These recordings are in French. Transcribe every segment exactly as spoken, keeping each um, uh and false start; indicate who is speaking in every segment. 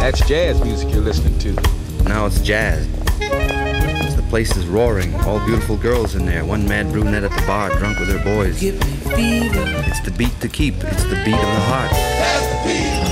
Speaker 1: That's jazz music you're listening to.
Speaker 2: Now it's jazz. The place is roaring. All beautiful girls in there. One mad brunette at the bar, drunk with her boys.
Speaker 3: Give me fever.
Speaker 2: It's the beat to keep. It's the beat of the heart.
Speaker 3: That's the beat.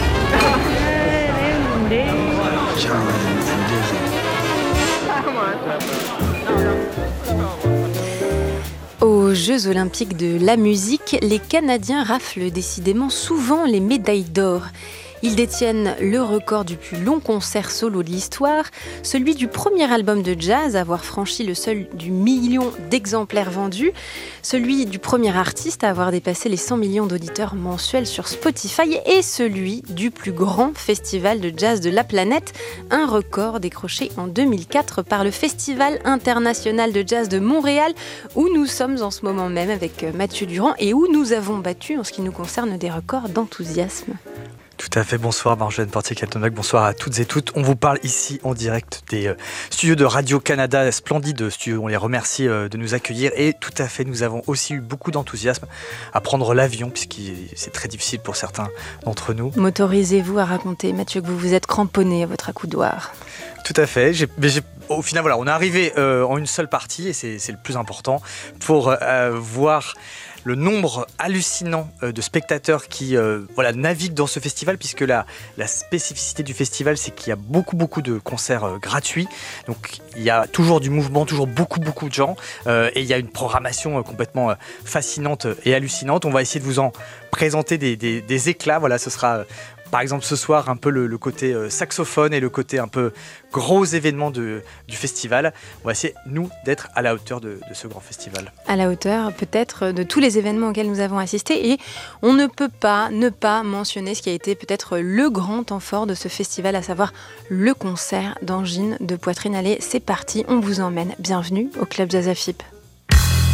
Speaker 4: Aux Jeux Olympiques de la musique, les Canadiens raflent décidément souvent les médailles d'or. Ils détiennent le record du plus long concert solo de l'histoire, celui du premier album de jazz à avoir franchi le seuil du million d'exemplaires vendus, celui du premier artiste à avoir dépassé les cent millions d'auditeurs mensuels sur Spotify et celui du plus grand festival de jazz de la planète, un record décroché en deux mille quatre par le Festival international de jazz de Montréal, où nous sommes en ce moment même avec Mathieu Durand et où nous avons battu, en ce qui nous concerne, des records d'enthousiasme.
Speaker 5: Tout à fait, bonsoir Marjolaine Portier-Kaltenbach, bonsoir à toutes et toutes. On vous parle ici en direct des euh, studios de Radio-Canada, splendides studios, on les remercie euh, de nous accueillir et tout à fait, nous avons aussi eu beaucoup d'enthousiasme à prendre l'avion puisque c'est très difficile pour certains d'entre nous.
Speaker 4: M'autorisez-vous à raconter, Mathieu, que vous vous êtes cramponné à votre accoudoir?
Speaker 5: Tout à fait, j'ai, j'ai, au final voilà, on est arrivé euh, en une seule partie et c'est, c'est le plus important pour euh, voir le nombre hallucinant de spectateurs qui euh, voilà, naviguent dans ce festival, puisque la, la spécificité du festival, c'est qu'il y a beaucoup, beaucoup de concerts euh, gratuits. Donc, il y a toujours du mouvement, toujours beaucoup, beaucoup de gens. Euh, et il y a une programmation euh, complètement euh, fascinante et hallucinante. On va essayer de vous en présenter des, des, des éclats. Voilà, ce sera... Euh, Par exemple, ce soir, un peu le, le côté euh, saxophone et le côté un peu gros événement de, du festival. On va essayer, nous, d'être à la hauteur de, de ce grand festival.
Speaker 4: À la hauteur, peut-être, de tous les événements auxquels nous avons assisté. Et on ne peut pas ne pas mentionner ce qui a été peut-être le grand temps fort de ce festival, à savoir le concert d'angine de poitrine. Allez, c'est parti, on vous emmène. Bienvenue au Club Jazz A F I P.